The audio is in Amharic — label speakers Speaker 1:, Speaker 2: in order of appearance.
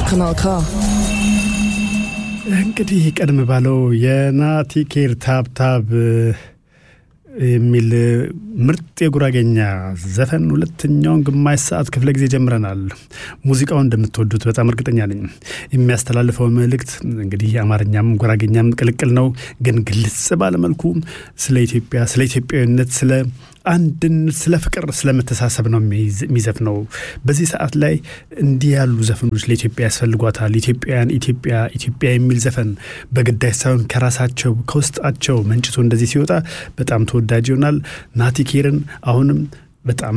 Speaker 1: Kanal K
Speaker 2: እንግዲህ ቀደም ባለው የናቲ ኬር ታብታብ የሚል ምርጥ የጉራጌኛ ዘፈን ሁለተኛውን ግማሽ ሰዓት ክፍለ ጊዜ ጀምረናል። ሙዚቃውን እንደምትወዱት በጣም እርግጠኛ ነኝ። የሚያስተላልፈው መልእክት እንግዲህ አማርኛም ጉራጌኛም ቅልቅል ነው፣ ግን ግልጽ ባለ መልኩ ስለ ኢትዮጵያ፣ ስለ ኢትዮጵያዊነት፣ ስለ አንድነት፣ ስለ ፍቅር፣ ስለ መተሳሰብ ነው የሚዘፍነው። በዚህ ሰዓት ላይ እንዲህ ያሉ ዘፈኖች ለኢትዮጵያ ያስፈልጓታል። ኢትዮጵያን ኢትዮጵያ የሚል ዘፈን በግዳይ ሳይሆን ከራሳቸው ከውስጣቸው መንጭቶ እንደዚህ ሲወጣ በጣም ተወዳጅ ይሆናል። ናቲ ኬርን አሁንም በጣም